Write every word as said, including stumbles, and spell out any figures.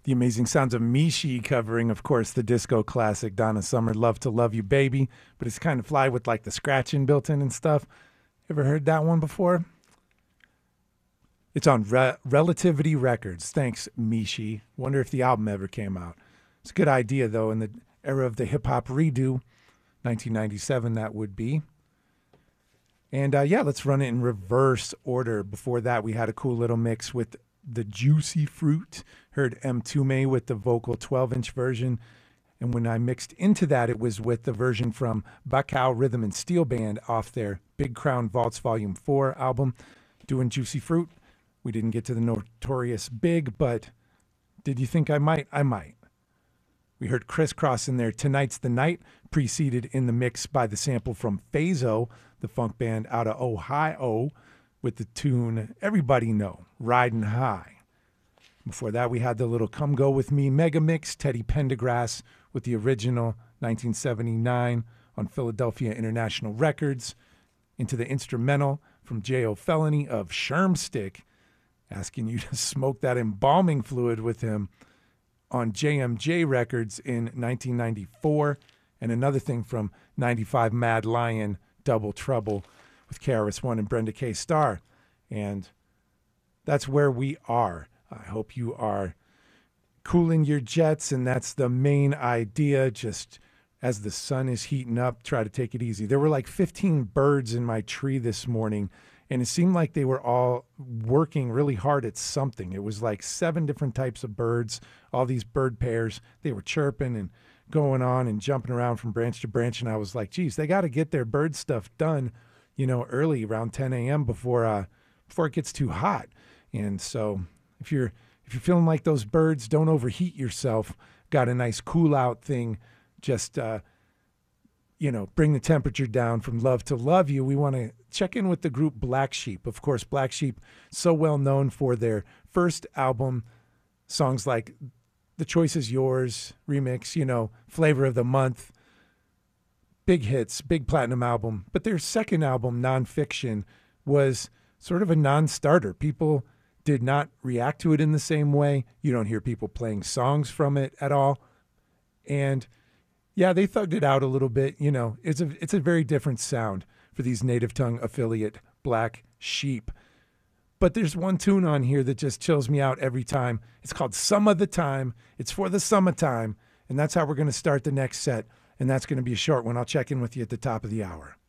The amazing sounds of Mishi covering, of course, the disco classic Donna Summer, Love to Love You Baby, but it's kind of fly with like the scratching built in and stuff. Ever heard that one before? It's on Re- Relativity Records. Thanks, Mishi. Wonder if the album ever came out. It's a good idea, though, in the era of the hip-hop redo, nineteen ninety-seven that would be. And uh, yeah, let's run it in reverse order. Before that, we had a cool little mix with the Juicy Fruit. Heard Mtume with the vocal twelve-inch version. And when I mixed into that, it was with the version from Bacao Rhythm and Steel Band off their Big Crown Vaults Volume four album, doing Juicy Fruit. We didn't get to the notorious Big, but did you think I might? I might. We heard Crisscross in there, Tonight's the Night, preceded in the mix by the sample from Phaso, the funk band out of Ohio, with the tune Everybody Know, Riding High. Before that, we had the little Come Go With Me mega mix, Teddy Pendergrass with the original nineteen seventy-nine on Philadelphia International Records, into the instrumental from J O Felony of Shermstick, asking you to smoke that embalming fluid with him on J M J Records in nineteen ninety-four, and another thing from ninety-five Mad Lion, Double Trouble with K R S One and Brenda K. Starr. And that's where we are. I hope you are cooling your jets, and that's the main idea. Just as the sun is heating up, try to take it easy. There were like fifteen birds in my tree this morning, and it seemed like they were all working really hard at something. It was like seven different types of birds, all these bird pairs. They were chirping and going on and jumping around from branch to branch, and I was like, geez, they got to get their bird stuff done, you know, early, around ten a.m. before uh, before it gets too hot. And so if you're if you're feeling like those birds, don't overheat yourself. Got a nice cool out thing. Just, uh, you know, bring the temperature down from Love to Love You. We want to check in with the group Black Sheep. Of course, Black Sheep, so well known for their first album, songs like The Choice Is Yours, remix, you know, Flavor of the Month, big hits, big platinum album. But their second album, Nonfiction, was sort of a non-starter. People did not react to it in the same way. You don't hear people playing songs from it at all. And yeah, they thugged it out a little bit. You know, it's a it's a very different sound for these Native Tongue affiliate Black Sheep. But there's one tune on here that just chills me out every time. It's called Some of the Time. It's for the summertime. And that's how we're going to start the next set. And that's going to be a short one. I'll check in with you at the top of the hour.